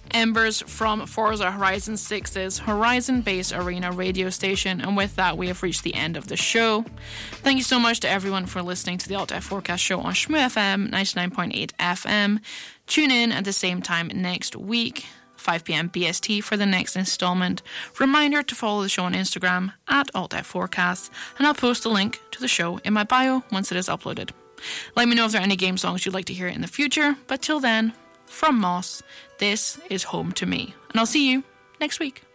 Embers from Forza Horizon 6's Horizon-based arena radio station, and with that we have reached the end of the show. Thank you so much to everyone for listening to the Alt F Forecast show on Shmoo FM 99.8 FM. Tune in at the same time next week, 5 p.m. BST, for the next installment. Reminder to follow the show on Instagram at Alt F Forecast, and I'll post a link to the show in my bio once it is uploaded. Let me know if there are any game songs you'd like to hear in the future, but till then, from Moss, this is Home to Me, and I'll see you next week.